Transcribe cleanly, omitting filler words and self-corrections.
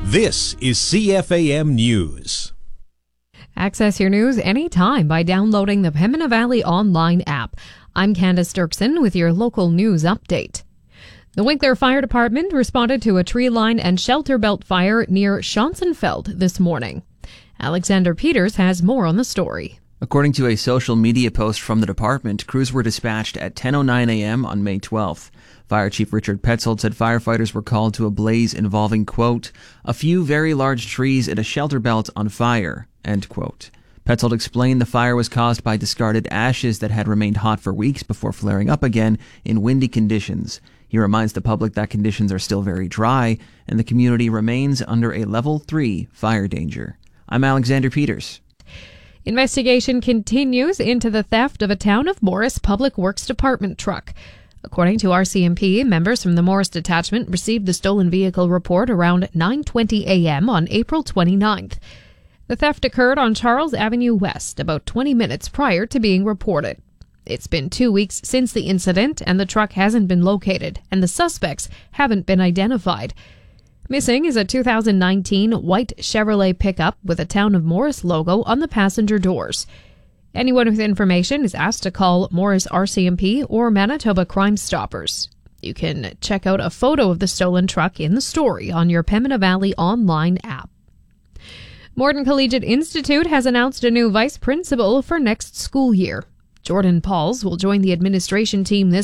This is CFAM News. Access your news anytime by downloading the Pembina Valley online app. I'm Candace Dirksen with your local news update. The Winkler Fire Department responded to a tree line and shelter belt fire near Schonsenfeld this morning. Alexander Peters has more on the story. According to a social media post from the department, crews were dispatched at 10:09 a.m. on May 12th. Fire Chief Richard Petzold said firefighters were called to a blaze involving, quote, a few very large trees and a shelter belt on fire, end quote. Petzold explained the fire was caused by discarded ashes that had remained hot for weeks before flaring up again in windy conditions. He reminds the public that conditions are still very dry and the community remains under a level 3 fire danger. I'm Alexander Peters. Investigation continues into the theft of a Town of Morris Public Works Department truck. According to RCMP, members from the Morris Detachment received the stolen vehicle report around 9:20 a.m. on April 29th. The theft occurred on Charles Avenue West about 20 minutes prior to being reported. It's been 2 weeks since the incident, and the truck hasn't been located, and the suspects haven't been identified. Missing is a 2019 white Chevrolet pickup with a Town of Morris logo on the passenger doors. Anyone with information is asked to call Morris RCMP or Manitoba Crime Stoppers. You can check out a photo of the stolen truck in the story on your Pembina Valley online app. Morden Collegiate Institute has announced a new vice principal for next school year. Jordan Pauls will join the administration team this